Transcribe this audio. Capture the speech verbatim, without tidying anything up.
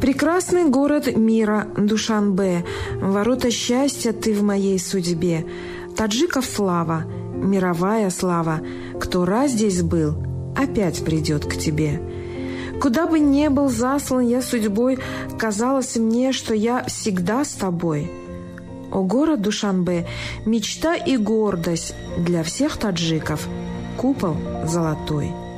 Прекрасный город мира, Душанбе, ворота счастья ты в моей судьбе. Таджиков слава, мировая слава, кто раз здесь был, опять придет к тебе. Куда бы ни был заслан я судьбой, казалось мне, что я всегда с тобой. О город Душанбе, мечта и гордость для всех таджиков, купол золотой.